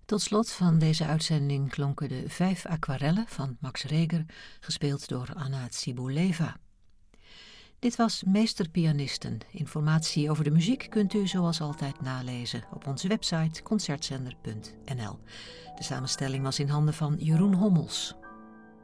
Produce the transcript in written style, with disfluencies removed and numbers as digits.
Tot slot van deze uitzending klonken de 5 aquarellen van Max Reger, gespeeld door Anna Tsibuleva. Dit was Meesterpianisten. Informatie over de muziek kunt u zoals altijd nalezen op onze website concertzender.nl. De samenstelling was in handen van Jeroen Hommels.